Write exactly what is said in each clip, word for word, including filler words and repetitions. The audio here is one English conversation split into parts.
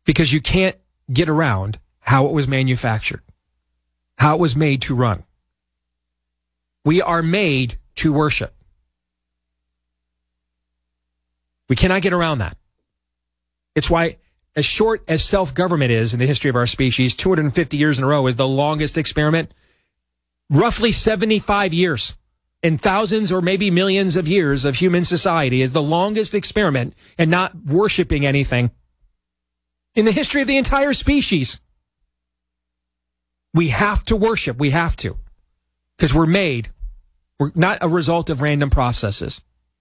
because you can't get around how it was manufactured, how it was made to run. We are made to worship. We cannot get around that. It's why, as short as self-government is in the history of our species, two hundred fifty years in a row is the longest experiment. Roughly seventy-five years in thousands or maybe millions of years of human society is the longest experiment in not worshiping anything in the history of the entire species. We have to worship. We have to. Because we're made. We're not a result of random processes.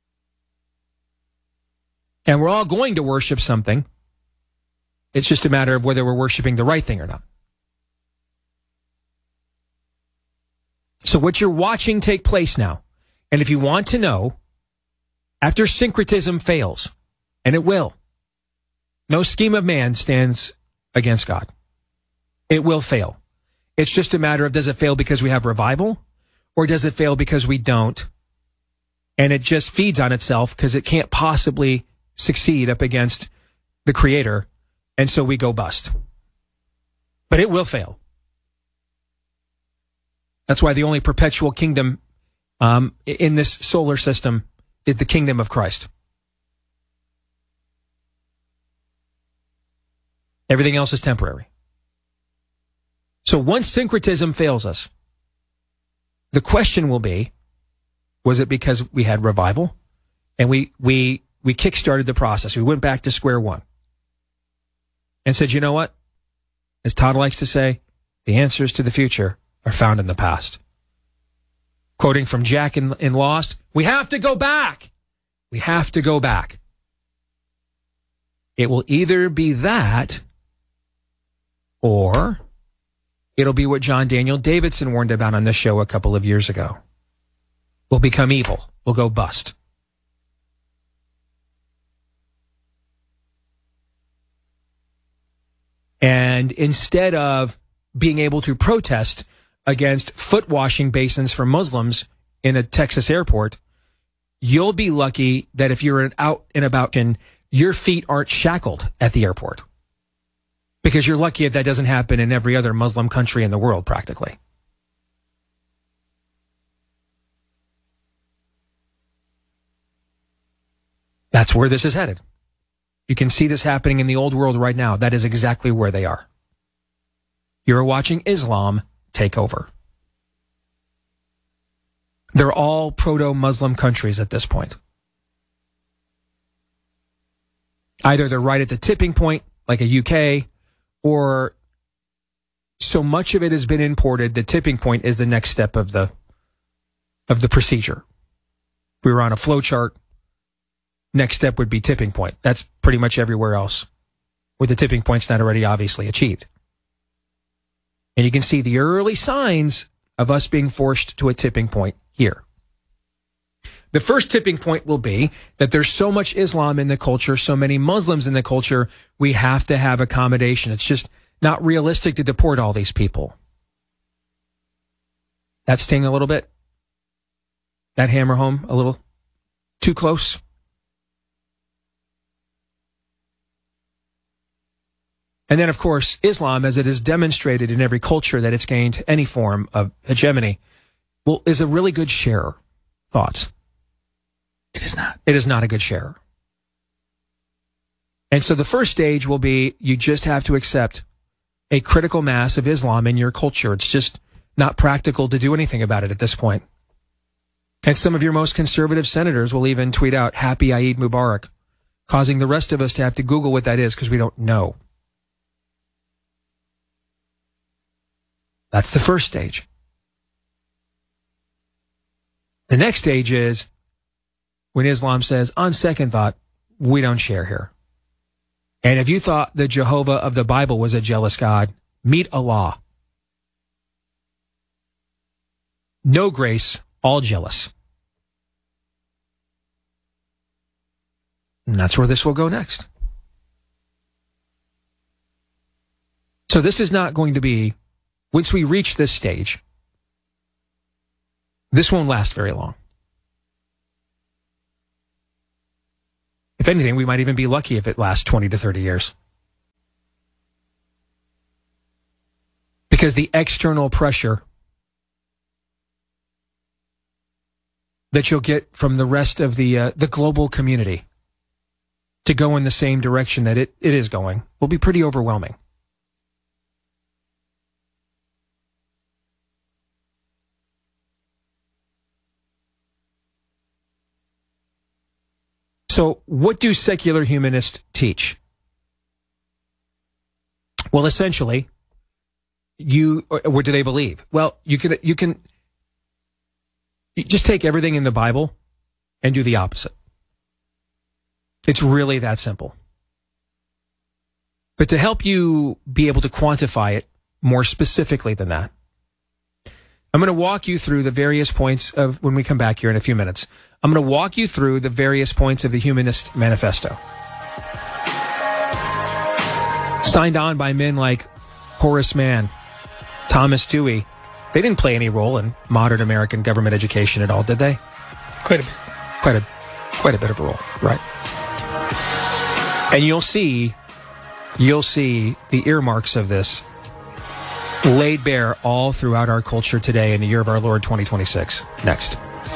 And we're all going to worship something. It's just a matter of whether we're worshiping the right thing or not. So what you're watching take place now, and if you want to know, after syncretism fails, and it will, no scheme of man stands against God. It will fail. It's just a matter of, does it fail because we have revival, or does it fail because we don't? And it just feeds on itself because it can't possibly succeed up against the Creator, and so we go bust. But it will fail. That's why the only perpetual kingdom um, in this solar system is the kingdom of Christ. Everything else is temporary. So once syncretism fails us, the question will be, was it because we had revival and we we we kickstarted the process? We went back to square one and said, you know what? As Todd likes to say, the answers to the future are found in the past. Quoting from Jack in, in Lost, we have to go back. We have to go back. It will either be that, or it'll be what John Daniel Davidson warned about on this show a couple of years ago. We'll become evil. We'll go bust. And instead of being able to protest against foot washing basins for Muslims in a Texas airport, you'll be lucky that if you're out and about and your feet aren't shackled at the airport. Because you're lucky if that doesn't happen in every other Muslim country in the world, practically. That's where this is headed. You can see this happening in the old world right now. That is exactly where they are. You're watching Islam take over. They're all proto-Muslim countries at this point. Either they're right at the tipping point, like a U K, or so much of it has been imported, the tipping point is the next step of the of the procedure. If we were on a flow chart, next step would be tipping point. That's pretty much everywhere else, where the tipping point's not already obviously achieved. And you can see the early signs of us being forced to a tipping point here. The first tipping point will be that there's so much Islam in the culture, so many Muslims in the culture, we have to have accommodation. It's just not realistic to deport all these people. That sting a little bit? That hammer home a little too close? And then, of course, Islam, as it is demonstrated in every culture that it's gained any form of hegemony, well, is a really good sharer. Thoughts? It is not. It is not a good sharer. And so the first stage will be you just have to accept a critical mass of Islam in your culture. It's just not practical to do anything about it at this point. And some of your most conservative senators will even tweet out, Happy Eid Mubarak, causing the rest of us to have to Google what that is because we don't know. That's the first stage. The next stage is when Islam says, on second thought, we don't share here. And if you thought the Jehovah of the Bible was a jealous God, meet Allah. No grace, all jealous. And that's where this will go next. So this is not going to be, once we reach this stage, this won't last very long. If anything, we might even be lucky if it lasts twenty to thirty years. Because the external pressure that you'll get from the rest of the uh, the global community to go in the same direction that it, it is going will be pretty overwhelming. So what do secular humanists teach? Well, essentially, you, or what do they believe? Well, you can, you can you just take everything in the Bible and do the opposite. It's really that simple. But to help you be able to quantify it more specifically than that, I'm going to walk you through the various points of, when we come back here in a few minutes, I'm going to walk you through the various points of the Humanist Manifesto. Signed on by men like Horace Mann, Thomas Dewey. They didn't play any role in modern American government education at all, did they? Quite a bit. Quite a, quite a bit of a role, right? And you'll see, you'll see the earmarks of this laid bare all throughout our culture today in the year of our Lord twenty twenty-six. Next.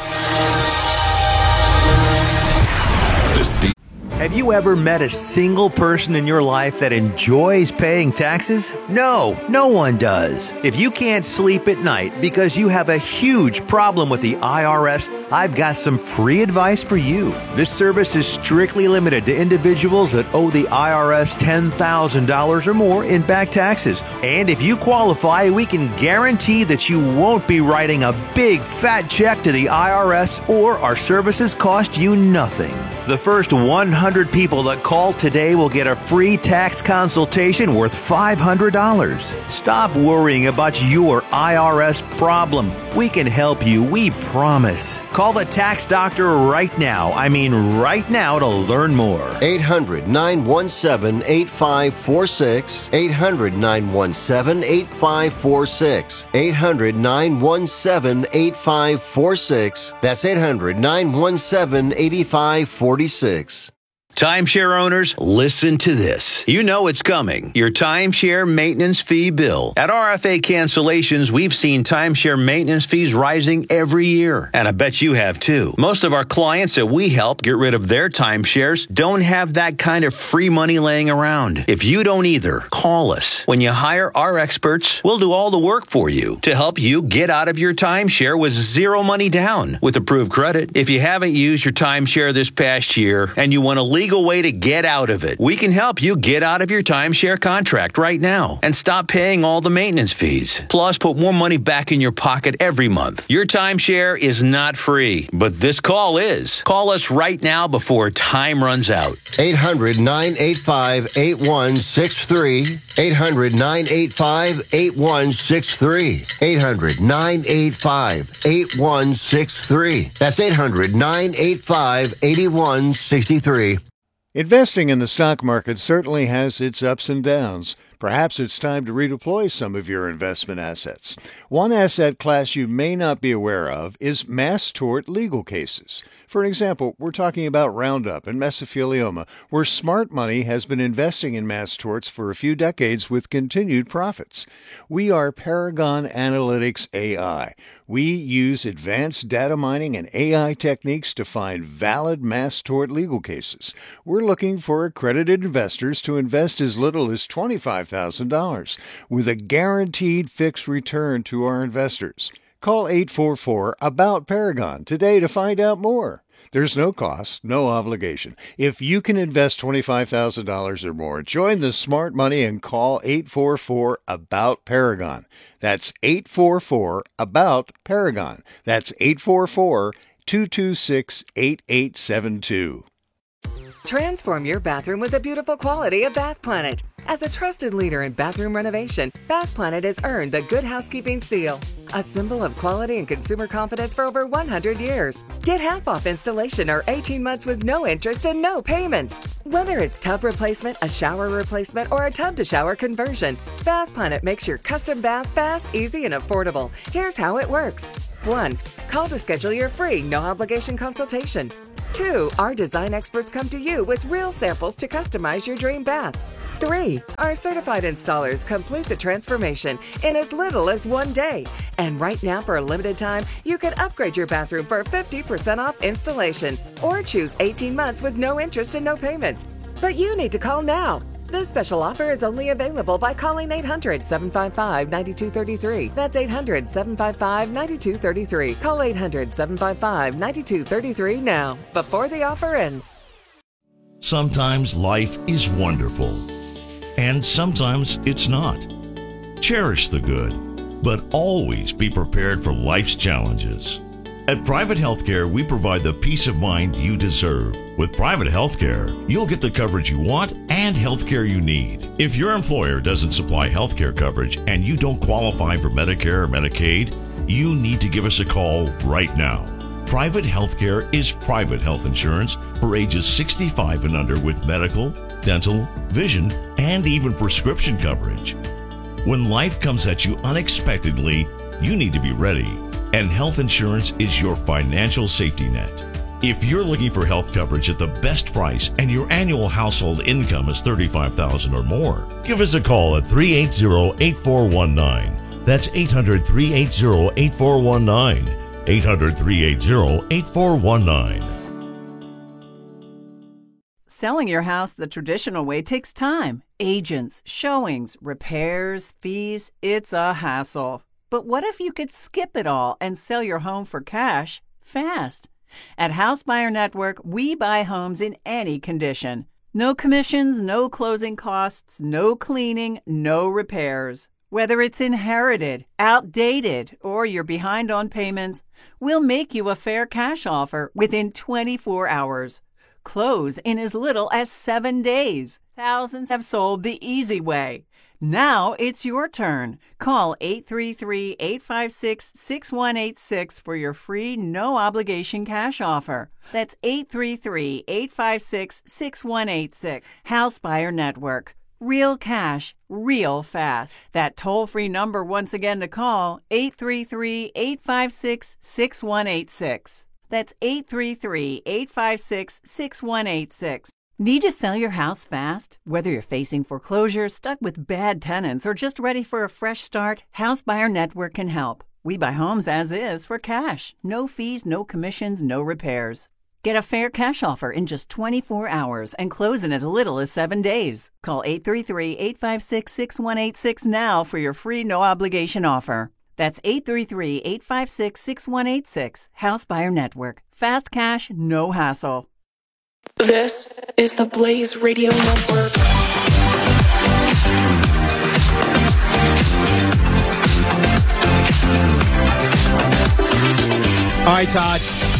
Have you ever met a single person in your life that enjoys paying taxes? No, no one does. If you can't sleep at night because you have a huge problem with the I R S, I've got some free advice for you. This service is strictly limited to individuals that owe the I R S ten thousand dollars or more in back taxes. And if you qualify, we can guarantee that you won't be writing a big fat check to the I R S, or our services cost you nothing. The first one hundred people that call today will get a free tax consultation worth five hundred dollars. Stop worrying about your I R S problem. We can help you, we promise. Call the tax doctor right now. I mean right now to learn more. eight hundred, nine one seven, eight five four six. eight hundred, nine one seven, eight five four six. eight hundred, nine one seven, eight five four six. That's eight hundred, nine one seven, eight five four six. Timeshare owners, listen to this. You know it's coming. Your timeshare maintenance fee bill. At R F A Cancellations, we've seen timeshare maintenance fees rising every year. And I bet you have too. Most of our clients that we help get rid of their timeshares don't have that kind of free money laying around. If you don't either, call us. When you hire our experts, we'll do all the work for you to help you get out of your timeshare with zero money down with approved credit. If you haven't used your timeshare this past year and you want to leave legal way to get out of it. We can help you get out of your timeshare contract right now and stop paying all the maintenance fees. Plus, put more money back in your pocket every month. Your timeshare is not free, but this call is. Call us right now before time runs out. eight hundred, nine eight five, eight one six three. eight hundred, nine eight five, eight one six three. eight hundred, nine eight five, eight one six three. That's eight hundred, nine eight five, eight one six three. Investing in the stock market certainly has its ups and downs. Perhaps it's time to redeploy some of your investment assets. One asset class you may not be aware of is mass tort legal cases. For example, we're talking about Roundup and mesothelioma, where smart money has been investing in mass torts for a few decades with continued profits. We are Paragon Analytics A I. We use advanced data mining and A I techniques to find valid mass tort legal cases. We're looking for accredited investors to invest as little as twenty-five thousand dollars with a guaranteed fixed return to our investors. Call eight four four, A B O U T, Paragon today to find out more. There's no cost, no obligation. If you can invest twenty-five thousand dollars or more, join the smart money and call eight four four, A B O U T, Paragon. That's eight four four, A B O U T, Paragon. That's eight four four, two two six, eight eight seven two. Transform your bathroom with the beautiful quality of Bath Planet. As a trusted leader in bathroom renovation, Bath Planet has earned the Good Housekeeping seal, a symbol of quality and consumer confidence for over one hundred years. Get half off installation or eighteen months with no interest and no payments. Whether it's tub replacement, a shower replacement, or a tub-to-shower conversion, Bath Planet makes your custom bath fast, easy, and affordable. Here's how it works. one. Call to schedule your free, no-obligation consultation. Two, our design experts come to you with real samples to customize your dream bath. Three, our certified installers complete the transformation in as little as one day. And right now, for a limited time, you can upgrade your bathroom for fifty percent off installation or choose eighteen months with no interest and no payments. But you need to call now. This special offer is only available by calling eight hundred, seven five five, nine two three three. That's eight hundred, seven five five, nine two three three. Call eight hundred, seven five five, nine two three three now, before the offer ends. Sometimes life is wonderful, and sometimes it's not. Cherish the good, but always be prepared for life's challenges. At Private Healthcare, we provide the peace of mind you deserve. With Private Healthcare, you'll get the coverage you want and healthcare you need. If your employer doesn't supply healthcare coverage and you don't qualify for Medicare or Medicaid, you need to give us a call right now. Private Healthcare is private health insurance for ages sixty-five and under with medical, dental, vision, and even prescription coverage. When life comes at you unexpectedly, you need to be ready. And health insurance is your financial safety net. If you're looking for health coverage at the best price and your annual household income is thirty-five thousand dollars or more, give us a call at three eight zero, eight four one nine. That's eight hundred, three eight zero, eight four one nine. eight hundred, three eight zero, eight four one nine. Selling your house the traditional way takes time. Agents, showings, repairs, fees. It's a hassle. But what if you could skip it all and sell your home for cash fast? At House Buyer Network, we buy homes in any condition. No commissions, no closing costs, no cleaning, no repairs. Whether it's inherited, outdated, or you're behind on payments, we'll make you a fair cash offer within twenty-four hours. Close in as little as seven days. Thousands have sold the easy way. Now it's your turn. Call eight three three, eight five six, six one eight six for your free no-obligation cash offer. That's eight three three, eight five six, six one eight six. House Buyer Network. Real cash, real fast. That toll-free number once again to call, eight three three, eight five six, six one eight six. That's eight three three, eight five six, six one eight six. Need to sell your house fast? Whether you're facing foreclosure, stuck with bad tenants, or just ready for a fresh start, House Buyer Network can help. We buy homes as is for cash. No fees, no commissions, no repairs. Get a fair cash offer in just twenty-four hours and close in as little as seven days. Call eight three three, eight five six, six one eight six now for your free no-obligation offer. That's eight three three, eight five six, six one eight six. House Buyer Network. Fast cash, no hassle. This is the Blaze Radio Network. All right, Todd.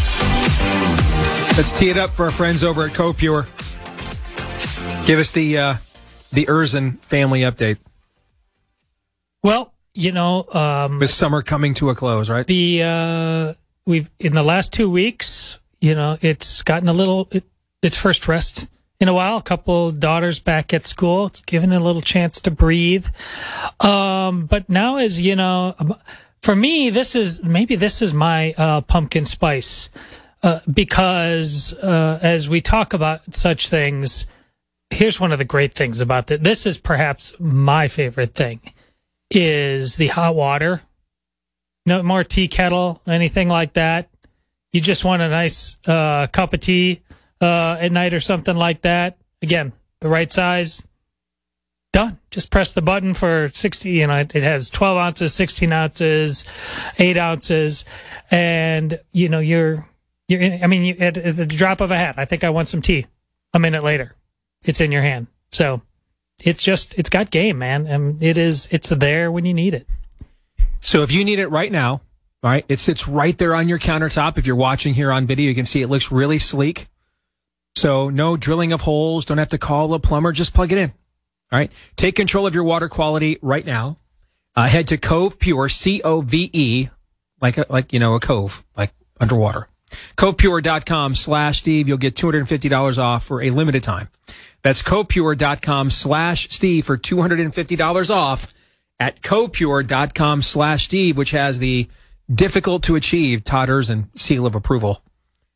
Let's tee it up for our friends over at CoPure. Give us the uh, the Erzin family update. Well, you know, um, with summer coming to a close, right? The uh, we've in the last two weeks, you know, it's gotten a little. It, its first rest in a while. A couple daughters back at school. It's given it a little chance to breathe. Um, but now, as you know, for me, this is maybe this is my uh, pumpkin spice uh, because uh, as we talk about such things, here's one of the great things about it. This is perhaps my favorite thing: is the hot water. No more tea kettle, anything like that. You just want a nice uh, cup of tea uh, at night or something like that. Again, the right size. Done. Just press the button for sixty. You know, it, it has twelve ounces, sixteen ounces, eight ounces, and you know you're you're. In, I mean, you, at, at the drop of a hat. I think I want some tea. A minute later, it's in your hand. So it's just it's got game, man, and it is it's there when you need it. So if you need it right now, all right, it sits right there on your countertop. If you're watching here on video, you can see it looks really sleek. So no drilling of holes. Don't have to call a plumber. Just plug it in. All right. Take control of your water quality right now. Uh, head to Cove Pure, C O V E, like, a, like, you know, a cove, like underwater. CovePure.com slash Steve. You'll get two hundred fifty dollars off for a limited time. That's CovePure.com slash Steve for two hundred fifty dollars off at CovePure.com slash Steve, which has the difficult to achieve Todd Erzin seal of approval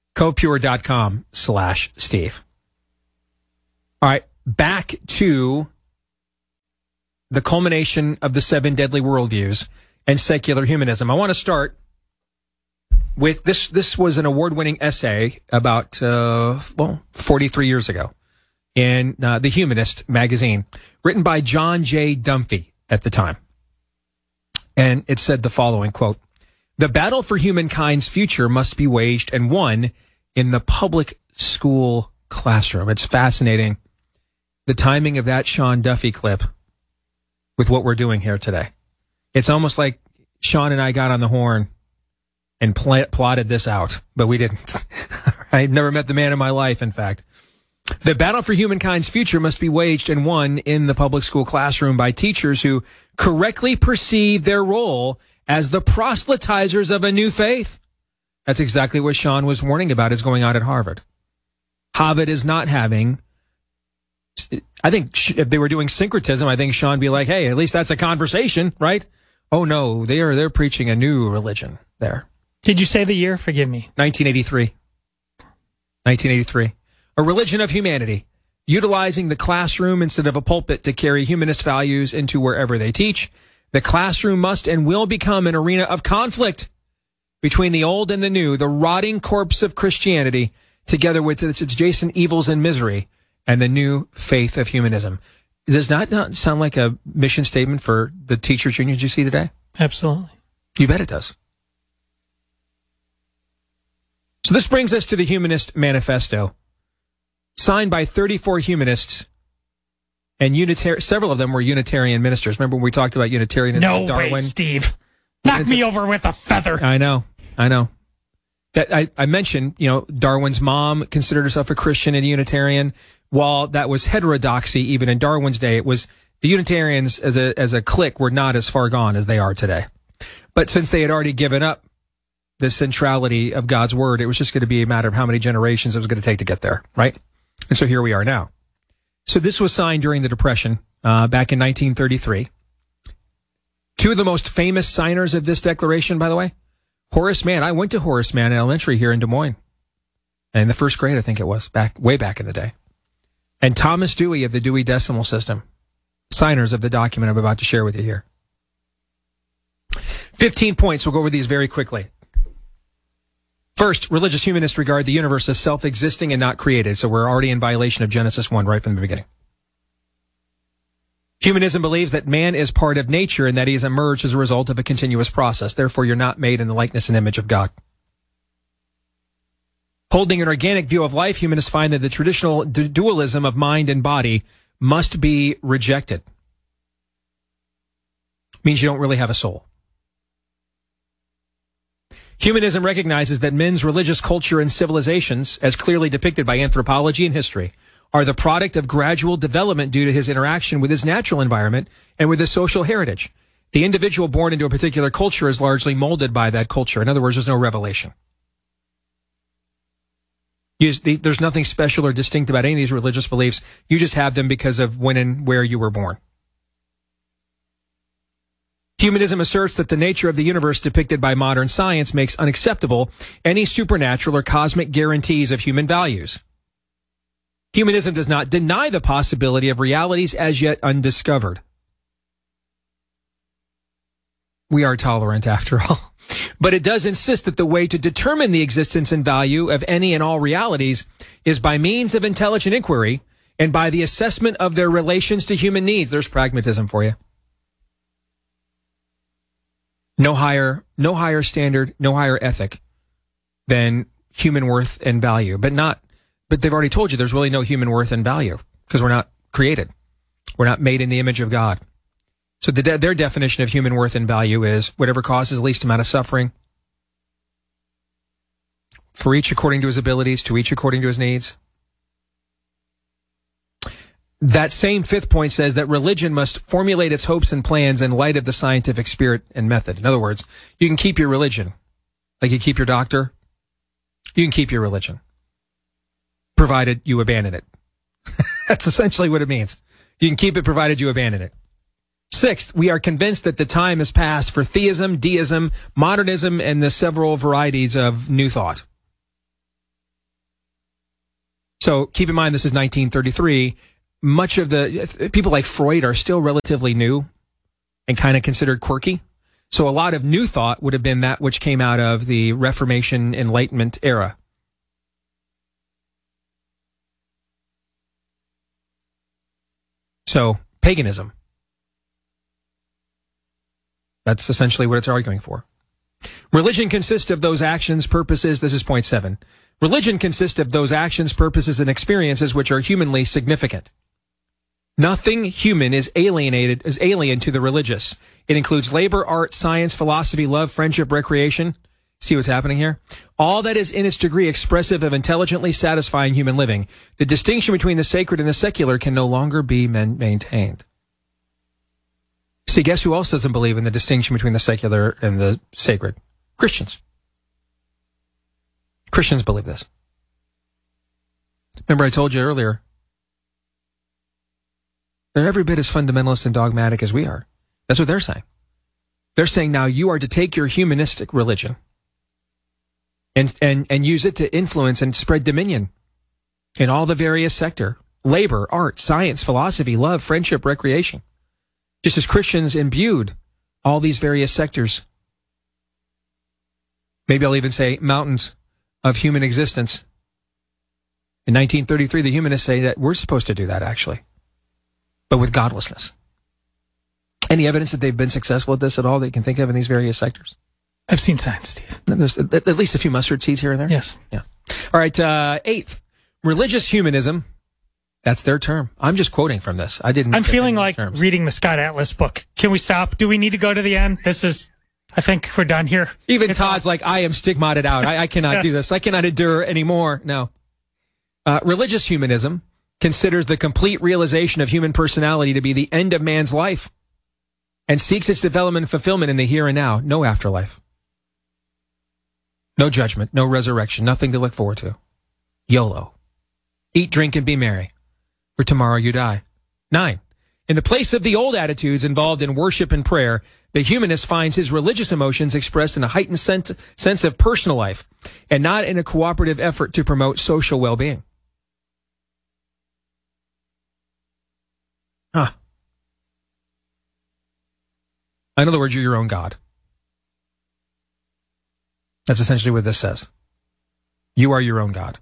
covepure.com slash Steve. All right, back to the culmination of the seven deadly worldviews and secular humanism. I want to start with this. This was an award-winning essay about, uh, well, forty-three years ago in uh, The Humanist magazine, written by John J. Dunphy at the time. And it said the following, quote, "The battle for humankind's future must be waged and won in the public school classroom." It's fascinating, the timing of that Sean Duffy clip with what we're doing here today. It's almost like Sean and I got on the horn and pl- plotted this out, but we didn't. I've never met the man in my life, in fact. "The battle for humankind's future must be waged and won in the public school classroom by teachers who correctly perceive their role as the proselytizers of a new faith." That's exactly what Sean was warning about is going on at Harvard. Harvard is not having, I think if they were doing syncretism, I think Sean would be like, hey, at least that's a conversation, right? Oh no, they are, they're preaching a new religion there. Did you say the year? Forgive me. nineteen eighty-three. nineteen eighty-three. A religion of humanity, utilizing the classroom instead of a pulpit to carry humanist values into wherever they teach. The classroom must and will become an arena of conflict between the old and the new, the rotting corpse of Christianity, together with its adjacent evils and misery, and the new faith of humanism. Does that not sound like a mission statement for the teachers' unions you see today? Absolutely. You bet it does. So this brings us to the Humanist Manifesto, signed by thirty-four humanists, and unitar- several of them were Unitarian ministers. Remember when we talked about Unitarianism? No Darwin? way, Steve. Knock me over with a feather. I know, I know. That I, I mentioned, you know, Darwin's mom considered herself a Christian and Unitarian. While that was heterodoxy, even in Darwin's day, it was the Unitarians as a as a clique were not as far gone as they are today. But since they had already given up the centrality of God's word, it was just going to be a matter of how many generations it was going to take to get there, right? And so here we are now. So this was signed during the Depression uh, back in nineteen thirty-three. Two of the most famous signers of this declaration, by the way, Horace Mann. I went to Horace Mann Elementary here in Des Moines. In the first grade, I think it was, back way back in the day. And Thomas Dewey of the Dewey Decimal System, signers of the document I'm about to share with you here. fifteen points. We'll go over these very quickly. First, religious humanists regard the universe as self-existing and not created, so we're already in violation of Genesis one right from the beginning. Humanism believes that man is part of nature and that he has emerged as a result of a continuous process. Therefore, you're not made in the likeness and image of God. Holding an organic view of life, humanists find that the traditional du- dualism of mind and body must be rejected. Means you don't really have a soul. Humanism recognizes that men's religious culture and civilizations, as clearly depicted by anthropology and history, are the product of gradual development due to his interaction with his natural environment and with his social heritage. The individual born into a particular culture is largely molded by that culture. In other words, there's no revelation. You, there's nothing special or distinct about any of these religious beliefs. You just have them because of when and where you were born. Humanism asserts that the nature of the universe depicted by modern science makes unacceptable any supernatural or cosmic guarantees of human values. Humanism does not deny the possibility of realities as yet undiscovered. We are tolerant after all. But it does insist that the way to determine the existence and value of any and all realities is by means of intelligent inquiry and by the assessment of their relations to human needs. There's pragmatism for you. No higher, no higher standard, no higher ethic than human worth and value. But not, but they've already told you there's really no human worth and value because we're not created. We're not made in the image of God. So the, their definition of human worth and value is whatever causes the least amount of suffering for each according to his abilities, to each according to his needs. That same fifth point says that religion must formulate its hopes and plans in light of the scientific spirit and method. In other words, you can keep your religion, like you keep your doctor. You can keep your religion, provided you abandon it. That's essentially what it means. You can keep it provided you abandon it. Sixth, we are convinced that the time has passed for theism, deism, modernism, and the several varieties of new thought. So keep in mind, this is nineteen thirty-three. Much of the people like Freud are still relatively new and kind of considered quirky. So a lot of new thought would have been that which came out of the Reformation Enlightenment era. So paganism. That's essentially what it's arguing for. Religion consists of those actions, purposes. This is point seven. Religion consists of those actions, purposes, and experiences which are humanly significant. Nothing human is alienated, is alien to the religious. It includes labor, art, science, philosophy, love, friendship, recreation. See what's happening here? All that is in its degree expressive of intelligently satisfying human living. The distinction between the sacred and the secular can no longer be man- maintained. See, guess who else doesn't believe in the distinction between the secular and the sacred? Christians. Christians believe this. Remember I told you earlier, they're every bit as fundamentalist and dogmatic as we are. That's what they're saying. They're saying now you are to take your humanistic religion and, and, and use it to influence and spread dominion in all the various sector. Labor, art, science, philosophy, love, friendship, recreation. Just as Christians imbued all these various sectors. Maybe I'll even say mountains of human existence. In nineteen thirty-three, the humanists say that we're supposed to do that, actually, but with godlessness. Any evidence that they've been successful at this at all that you can think of in these various sectors? I've seen signs, Steve. There's at at least a few mustard seeds here and there? Yes. Yeah. All right, uh, eighth, religious humanism. That's their term. I'm just quoting from this. I didn't. I'm feeling like terms. reading the Scott Atlas book. Can we stop? Do we need to go to the end? This is, I think we're done here. Even It's Todd's all- like, I am stigmatted out. I, I cannot Yeah. do this. I cannot endure anymore. No. Uh, religious humanism considers the complete realization of human personality to be the end of man's life and seeks its development and fulfillment in the here and now. No afterlife. No judgment. No resurrection. Nothing to look forward to. YOLO. Eat, drink, and be merry. For tomorrow you die. Nine. In the place of the old attitudes involved in worship and prayer, the humanist finds his religious emotions expressed in a heightened sense, sense of personal life and not in a cooperative effort to promote social well-being. Huh. In other words, you're your own God. That's essentially what this says. You are your own God.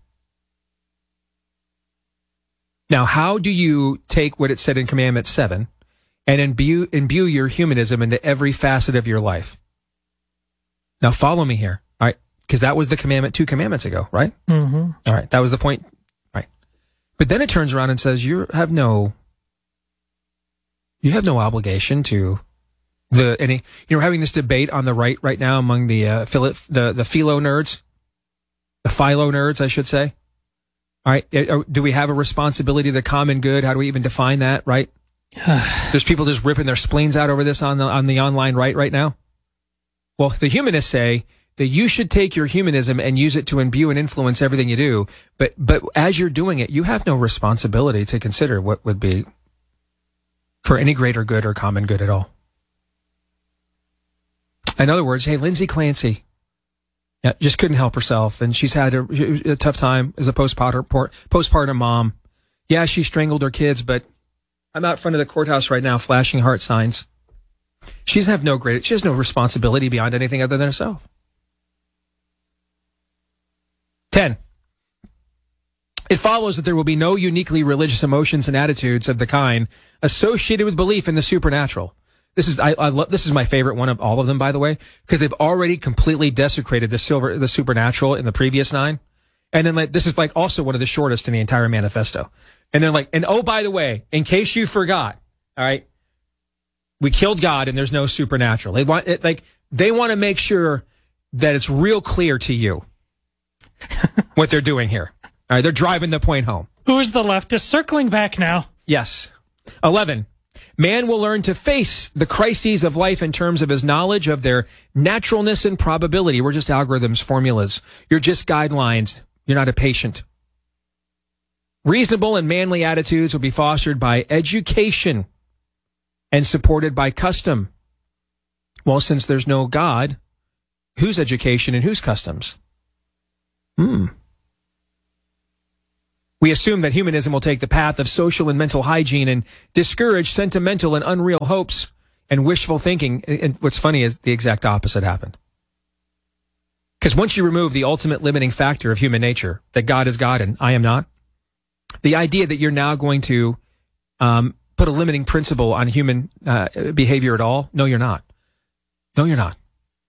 Now, how do you take what it said in Commandment seven and imbue, imbue your humanism into every facet of your life? Now, follow me here, all right? Because that was the commandment two commandments ago, right? Mm-hmm. All right, that was the point, right? But then it turns around and says you have no, you have no obligation to the any. You know, we're having this debate on the right right now among the uh, philo, the the philo nerds, the philo nerds, I should say. All right, do we have a responsibility to the common good? How do we even define that, right? There's people just ripping their spleens out over this on the on the online right right now. Well, the humanists say that you should take your humanism and use it to imbue and influence everything you do, but but as you're doing it, you have no responsibility to consider what would be for any greater good or common good at all. In other words, hey, Lindsay Clancy, yeah, just couldn't help herself, and she's had a, a tough time as a postpartum, postpartum mom. Yeah, she strangled her kids, but I'm out front of the courthouse right now flashing heart signs. She doesn't have no great, she has no responsibility beyond anything other than herself. Ten. It follows that there will be no uniquely religious emotions and attitudes of the kind associated with belief in the supernatural. This is I, I love, this is my favorite one of all of them, by the way, because they've already completely desecrated the silver, the supernatural in the previous nine, and then like this is like also one of the shortest in the entire manifesto. And then like, and oh, by the way, in case you forgot, all right, we killed God and there's no supernatural. They want it like they want to make sure that it's real clear to you what they're doing here. All right, they're driving the point home. Who is the leftist? Circling back now. Yes. Eleven. Man will learn to face the crises of life in terms of his knowledge of their naturalness and probability. We're just algorithms, formulas. You're just guidelines. You're not a patient. Reasonable and manly attitudes will be fostered by education and supported by custom. Well, since there's no God, whose education and whose customs? Hmm. We assume that humanism will take the path of social and mental hygiene and discourage sentimental and unreal hopes and wishful thinking. And what's funny is the exact opposite happened. Because once you remove the ultimate limiting factor of human nature, that God is God and I am not, the idea that you're now going to um, put a limiting principle on human uh, behavior at all, no, you're not. No, you're not.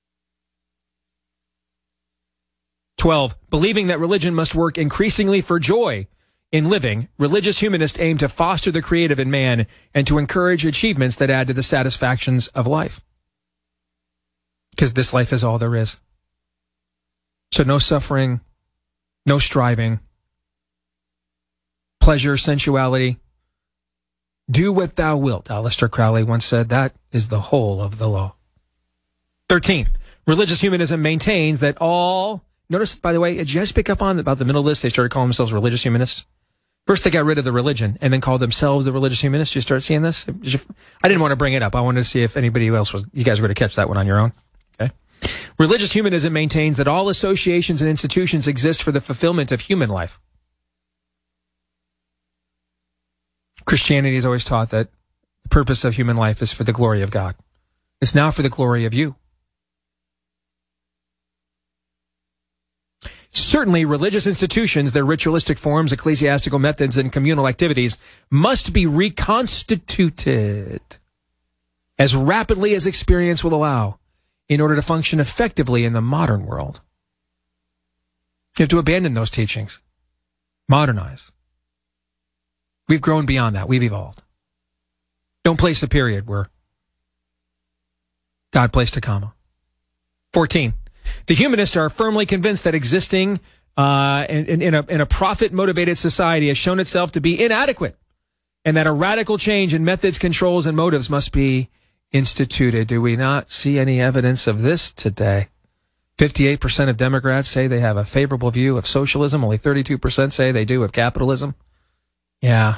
twelve. Believing that religion must work increasingly for joy in living, religious humanists aim to foster the creative in man and to encourage achievements that add to the satisfactions of life. Because this life is all there is. So no suffering, no striving, pleasure, sensuality. Do what thou wilt, Aleister Crowley once said. That is the whole of the law. thirteen. Religious humanism maintains that all... Notice, by the way, did you guys pick up on about the middle list? They started calling themselves religious humanists. First, they got rid of the religion and then called themselves the religious humanists. You start seeing this? Did you, I didn't want to bring it up. I wanted to see if anybody else was, you guys were going to catch that one on your own. Okay. Religious humanism maintains that all associations and institutions exist for the fulfillment of human life. Christianity has always taught that the purpose of human life is for the glory of God. It's now for the glory of you. Certainly, religious institutions, their ritualistic forms, ecclesiastical methods, and communal activities must be reconstituted as rapidly as experience will allow in order to function effectively in the modern world. You have to abandon those teachings. Modernize. We've grown beyond that. We've evolved. Don't place a period where God placed a comma. fourteen. The humanists are firmly convinced that existing uh, in, in, a, in a profit-motivated society has shown itself to be inadequate, and that a radical change in methods, controls, and motives must be instituted. Do we not see any evidence of this today? fifty-eight percent of Democrats say they have a favorable view of socialism. Only thirty-two percent say they do of capitalism. Yeah.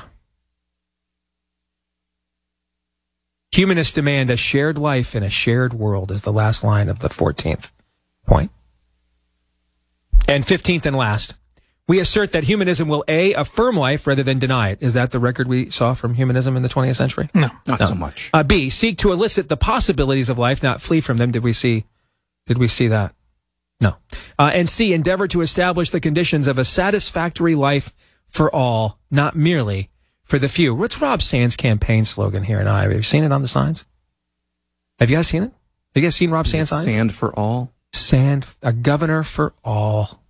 Humanists demand a shared life in a shared world is the last line of the fourteenth point. And fifteenth and last, we assert that humanism will A, affirm life rather than deny it. Is that the record we saw from humanism in the twentieth century? No, not no. so much. Uh, B, seek to elicit the possibilities of life, not flee from them. Did we see, did we see that? No. Uh, and C, endeavor to establish the conditions of a satisfactory life for all, not merely for the few. What's Rob Sand's campaign slogan here in Iowa? Have you seen it on the signs? Have you guys seen it? Have you guys seen Rob Sand's signs? Sand for all? Sand, a governor for all.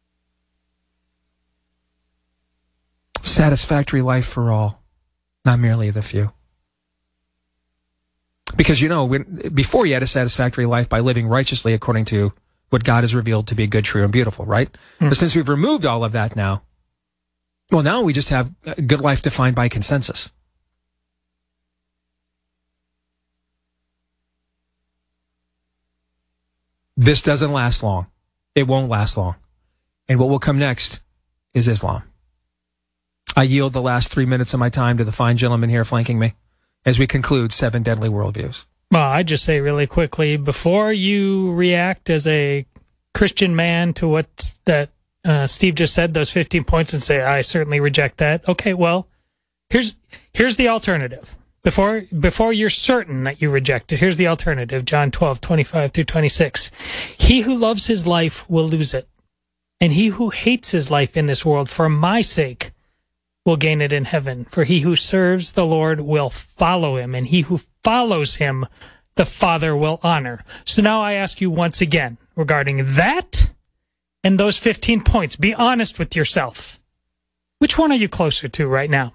Satisfactory life for all, not merely the few. Because, you know, when, before you had a satisfactory life by living righteously according to what God has revealed to be good, true, and beautiful, right? Mm. But since we've removed all of that now, well, now we just have a good life defined by consensus. This doesn't last long. It won't last long. And what will come next is Islam. I yield the last three minutes of my time to the fine gentleman here flanking me as we conclude Seven Deadly Worldviews. Well, I'd just say really quickly, before you react as a Christian man to what that uh, Steve just said, those fifteen points, and say, I certainly reject that. Okay, well, here's here's the alternative. Before before you're certain that you reject it, here's the alternative. John twelve, twenty-five through twenty-six. He who loves his life will lose it, and he who hates his life in this world for my sake will gain it in heaven. For he who serves the Lord will follow him, and he who follows him, the Father will honor. So now I ask you once again, regarding that and those fifteen points, be honest with yourself. Which one are you closer to right now?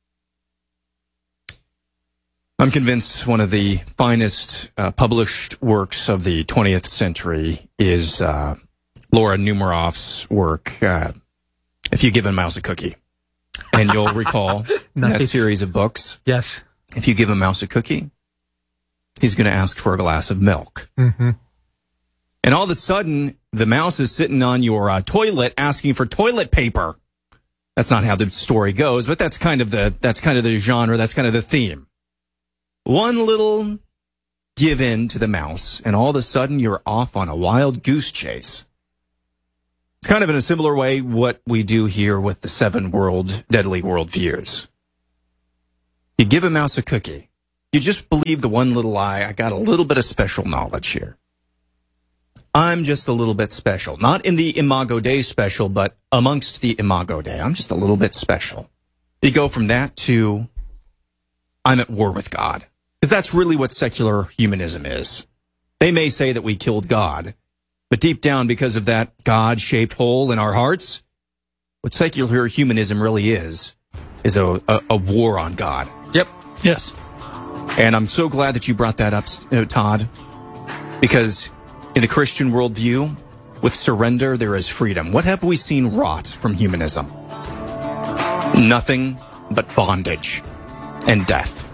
I'm convinced one of the finest uh, published works of the twentieth century is uh, Laura Numeroff's work, uh, If You Give a Mouse a Cookie. And you'll recall nice. that series of books. Yes. If you give a mouse a cookie, he's going to ask for a glass of milk. Mm-hmm. And all of a sudden, the mouse is sitting on your uh, toilet asking for toilet paper. That's not how the story goes, but that's kind of the that's kind of the genre, that's kind of the theme. One little give in to the mouse, and all of a sudden you're off on a wild goose chase. It's kind of in a similar way what we do here with the seven world deadly worldviews. You give a mouse a cookie. You just believe the one little lie. I got a little bit of special knowledge here. I'm just a little bit special. Not in the Imago Dei special, but amongst the Imago Dei. I'm just a little bit special. You go from that to I'm at war with God. Because that's really what secular humanism is. They may say that we killed God, but deep down, because of that God-shaped hole in our hearts, what secular humanism really is, is a, a, a war on God. Yep. Yes. And I'm so glad that you brought that up, uh, Todd, because in the Christian worldview, with surrender, there is freedom. What have we seen wrought from humanism? Nothing but bondage and death.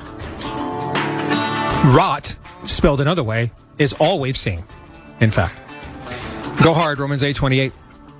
Rot, spelled another way, is all we've seen, in fact. Go hard, Romans eight twenty-eight.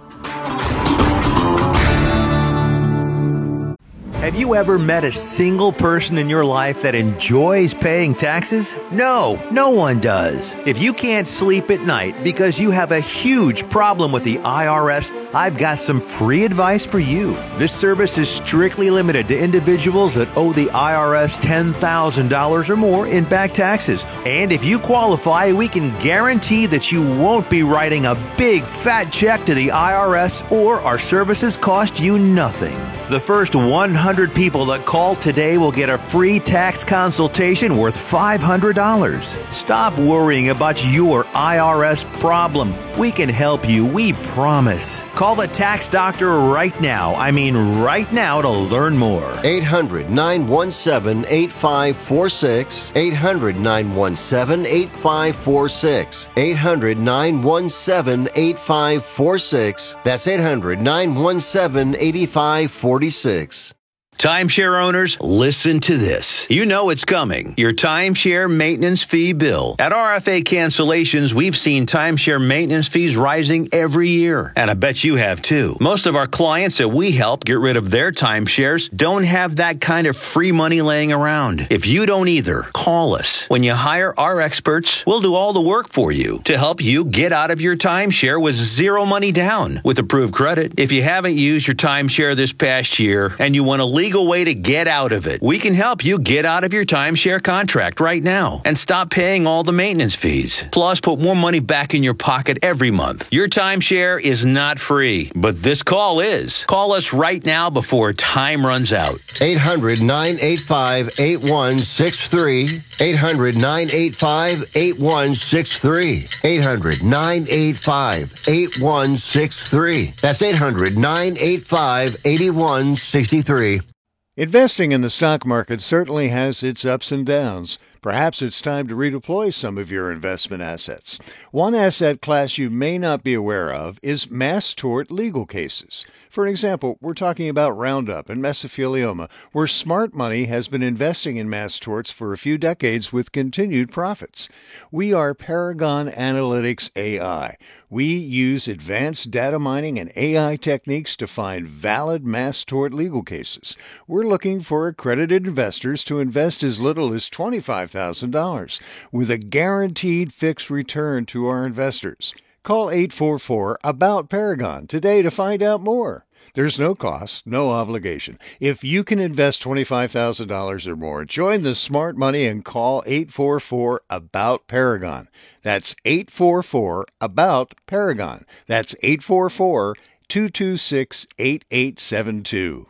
Have you ever met a single person in your life that enjoys paying taxes? No, no one does. If you can't sleep at night because you have a huge problem with the I R S, I've got some free advice for you. This service is strictly limited to individuals that owe the I R S ten thousand dollars or more in back taxes. And if you qualify, we can guarantee that you won't be writing a big fat check to the I R S, or our services cost you nothing. The first one hundred people that call today will get a free tax consultation worth five hundred dollars. Stop worrying about your I R S problem. We can help you, we promise. Call the tax doctor right now. I mean right now to learn more. eight hundred, nine one seven, eight five four six. eight hundred, nine one seven, eight five four six. eight hundred, nine one seven, eight five four six. That's eight hundred, nine one seven, eight five four six. Timeshare owners, listen to this. You know it's coming. Your timeshare maintenance fee bill. At R F A Cancellations, we've seen timeshare maintenance fees rising every year. And I bet you have too. Most of our clients that we help get rid of their timeshares don't have that kind of free money laying around. If you don't either, call us. When you hire our experts, we'll do all the work for you to help you get out of your timeshare with zero money down with approved credit. If you haven't used your timeshare this past year and you want to leave legal way to get out of it. We can help you get out of your timeshare contract right now and stop paying all the maintenance fees. Plus, put more money back in your pocket every month. Your timeshare is not free, but this call is. Call us right now before time runs out. eight hundred, nine eight five, eight one six three. eight hundred, nine eight five, eight one six three. eight hundred, nine eight five, eight one six three. That's eight hundred, nine eight five, eight one six three. Investing in the stock market certainly has its ups and downs. Perhaps it's time to redeploy some of your investment assets. One asset class you may not be aware of is mass tort legal cases. For an example, we're talking about Roundup and mesothelioma, where smart money has been investing in mass torts for a few decades with continued profits. We are Paragon Analytics A I. We use advanced data mining and A I techniques to find valid mass tort legal cases. We're looking for accredited investors to invest as little as twenty-five thousand dollars with a guaranteed fixed return to our investors. Call eight four four, ABOUT Paragon today to find out more. There's no cost, no obligation. If you can invest twenty-five thousand dollars or more, join the smart money and call eight four four, ABOUT Paragon. That's eight four four, ABOUT Paragon. That's eight four four, two two six, eight eight seven two.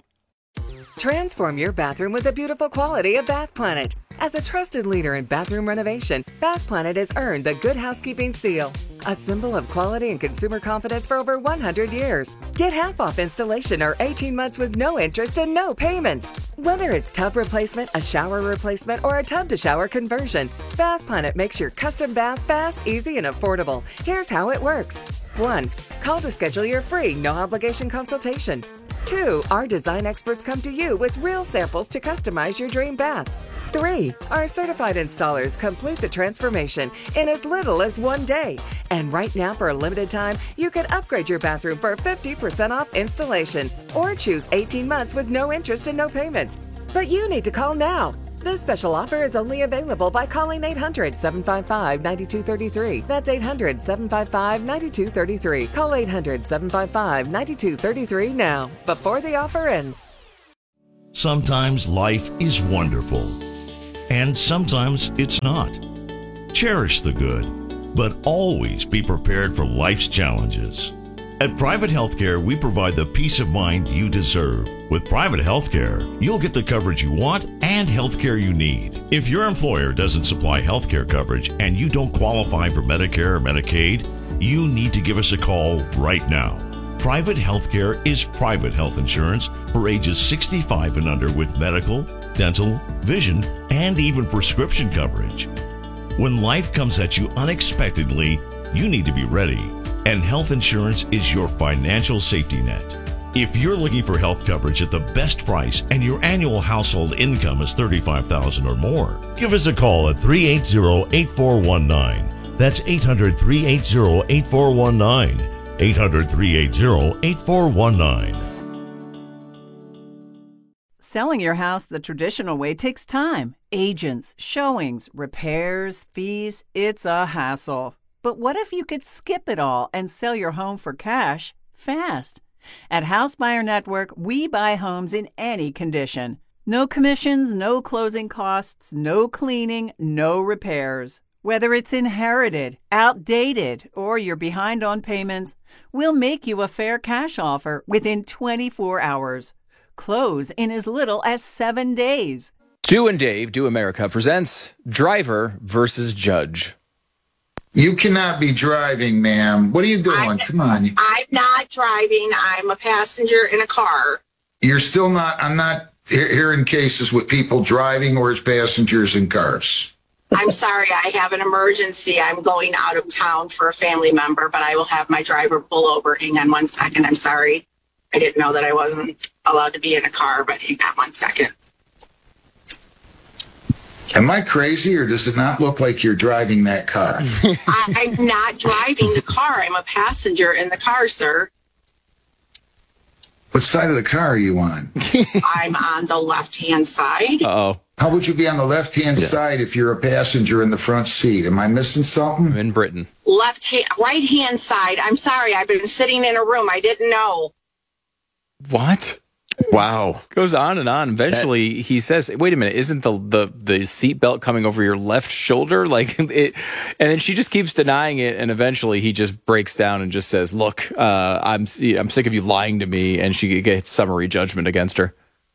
Transform your bathroom with the beautiful quality of Bath Planet. As a trusted leader in bathroom renovation, Bath Planet has earned the Good Housekeeping seal, a symbol of quality and consumer confidence for over one hundred years. Get half off installation or eighteen months with no interest and no payments. Whether it's tub replacement, a shower replacement, or a tub-to-shower conversion, Bath Planet makes your custom bath fast, easy, and affordable. Here's how it works. one. Call to schedule your free, no-obligation consultation. two. Our design experts come to you with real samples to customize your dream bath. three. Our certified installers complete the transformation in as little as one day. And right now, for a limited time, you can upgrade your bathroom for fifty percent off installation or choose eighteen months with no interest and no payments. But you need to call now. This special offer is only available by calling eight hundred, seven five five, nine two three three. That's eight hundred, seven five five, nine two three three. Call eight hundred, seven five five, nine two three three now, before the offer ends. Sometimes life is wonderful, and sometimes it's not. Cherish the good, but always be prepared for life's challenges. At Private Healthcare, we provide the peace of mind you deserve. With Private Healthcare, you'll get the coverage you want and healthcare you need. If your employer doesn't supply healthcare coverage and you don't qualify for Medicare or Medicaid, you need to give us a call right now. Private Healthcare is private health insurance for ages sixty-five and under with medical, dental, vision, and even prescription coverage. When life comes at you unexpectedly, you need to be ready. And health insurance is your financial safety net. If you're looking for health coverage at the best price and your annual household income is thirty-five thousand dollars or more, give us a call at three eight zero, eight four one nine. That's eight hundred, three eight zero, eight four one nine. eight hundred, three eight zero, eight four one nine. Selling your house the traditional way takes time. Agents, showings, repairs, fees. It's a hassle. But what if you could skip it all and sell your home for cash fast? At House Buyer Network, we buy homes in any condition. No commissions, no closing costs, no cleaning, no repairs. Whether it's inherited, outdated, or you're behind on payments, we'll make you a fair cash offer within twenty-four hours. Close in as little as seven days. Stu and Dave Do America presents Driver versus Judge. You cannot be driving, ma'am. What are you doing? I'm, Come on. I'm not driving. I'm a passenger in a car. You're still not, I'm not hearing cases with people driving or as passengers in cars. I'm sorry. I have an emergency. I'm going out of town for a family member, but I will have my driver pull over. Hang on one second. I'm sorry. I didn't know that I wasn't allowed to be in a car, but hang on one second. Am I crazy, or does it not look like you're driving that car? I, I'm not driving the car. I'm a passenger in the car, sir. What side of the car are you on? I'm on the left-hand side. Uh-oh. How would you be on the left-hand yeah. side if you're a passenger in the front seat? Am I missing something? I'm in Britain. Left hand, right-hand side. I'm sorry. I've been sitting in a room. I didn't know. What? Wow. Goes on and on. Eventually, that, he says, wait a minute, isn't the, the, the seatbelt coming over your left shoulder? Like it, and then she just keeps denying it, and eventually he just breaks down and just says, look, uh, I'm I'm sick of you lying to me, and she gets summary judgment against her.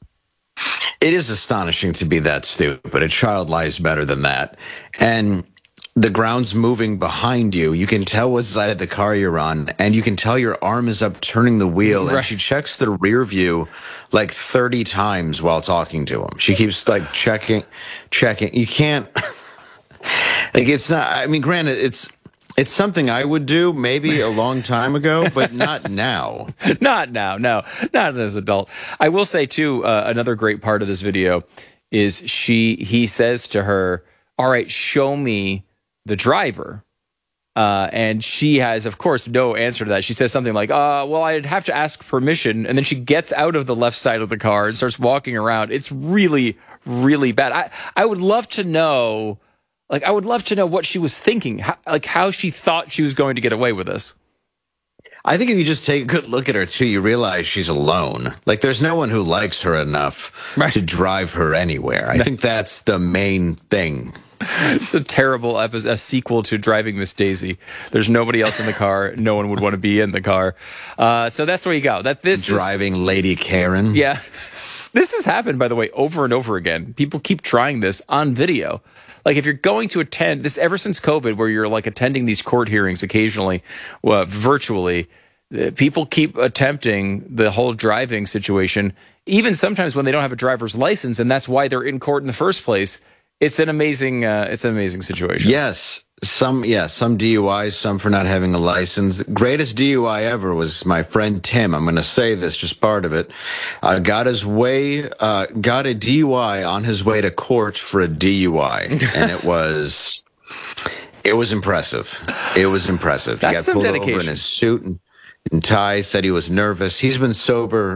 It is astonishing to be that stupid. A child lies better than that. And the ground's moving behind you. You can tell what side of the car you're on, and you can tell your arm is up turning the wheel, right. And she checks the rear view like thirty times while talking to him. She keeps like checking, checking. You can't, like, it's not, I mean, granted, it's, it's something I would do maybe a long time ago, but not now. Not now, no, not as an adult. I will say too, uh, another great part of this video is she, he says to her, all right, show me the driver. Uh, and she has, of course, no answer to that. She says something like, uh, well, I'd have to ask permission. And then she gets out of the left side of the car and starts walking around. It's really, really bad. I, I would love to know, like, I would love to know what she was thinking, how, like how she thought she was going to get away with this. I think if you just take a good look at her, too, you realize she's alone. Like, there's no one who likes her enough right. to drive her anywhere. I think that's the main thing. It's a terrible episode, a sequel to Driving Miss Daisy. There's nobody else in the car. No one would want to be in the car. Uh, so that's where you go. That this Driving is, Lady Karen. Yeah. This has happened, by the way, over and over again. People keep trying this on video. Like, if you're going to attend this ever since COVID, where you're like attending these court hearings occasionally, uh, virtually, uh, people keep attempting the whole driving situation, even sometimes when they don't have a driver's license, and that's why they're in court in the first place. It's an amazing, uh, it's an amazing situation. Yes, some, yeah, some D U Is, some for not having a license. The greatest D U I ever was my friend Tim. I'm going to say this, just part of it. Uh, got his way, uh, got a D U I on his way to court for a D U I, and it was, it was impressive. It was impressive. That's he got some pulled dedication. over in his suit and, and tie. Said he was nervous. He's been sober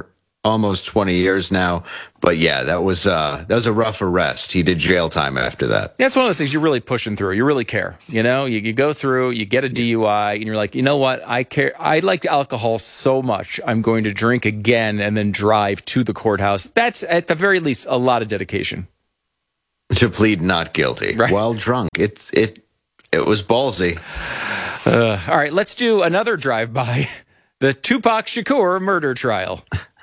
almost twenty years now. But yeah, that was uh, that was a rough arrest. He did jail time after that. That's one of those things you're really pushing through. You really care. You know, you, you go through, you get a D U I, and you're like, you know what? I care. I like alcohol so much. I'm going to drink again and then drive to the courthouse. That's at the very least a lot of dedication. To plead not guilty right. while drunk. It's it. It was ballsy. Uh, all right, let's do another drive-by. The Tupac Shakur murder trial.